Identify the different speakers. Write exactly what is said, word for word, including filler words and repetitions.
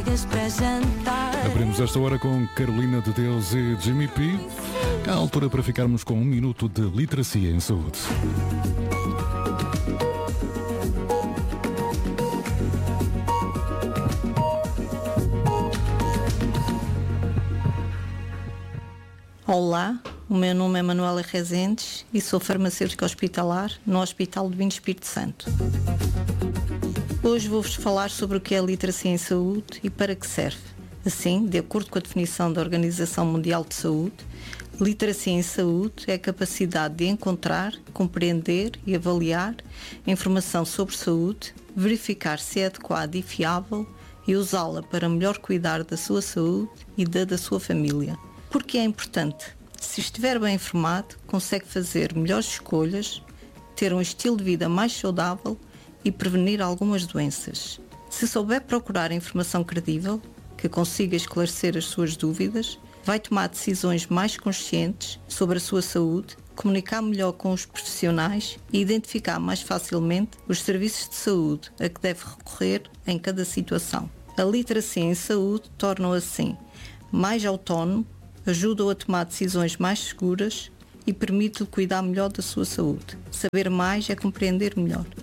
Speaker 1: Abrimos esta hora com Carolina de Deus e Jimmy P. É a altura para ficarmos com um minuto de literacia em saúde.
Speaker 2: Olá, o meu nome é Manuela Rezendes e sou farmacêutica hospitalar no Hospital de Vinho Espírito Santo. Hoje vou-vos falar sobre o que é a literacia em saúde e para que serve. Assim, de acordo com a definição da Organização Mundial de Saúde, literacia em saúde é a capacidade de encontrar, compreender e avaliar informação sobre saúde, verificar se é adequada e fiável e usá-la para melhor cuidar da sua saúde e da da sua família. Porque é importante? Se estiver bem informado, consegue fazer melhores escolhas, ter um estilo de vida mais saudável e prevenir algumas doenças. Se souber procurar informação credível, que consiga esclarecer as suas dúvidas, vai tomar decisões mais conscientes sobre a sua saúde, comunicar melhor com os profissionais e identificar mais facilmente os serviços de saúde a que deve recorrer em cada situação. A literacia em saúde torna-o assim mais autónomo, ajuda-o a tomar decisões mais seguras e permite-lhe cuidar melhor da sua saúde. Saber mais é compreender melhor.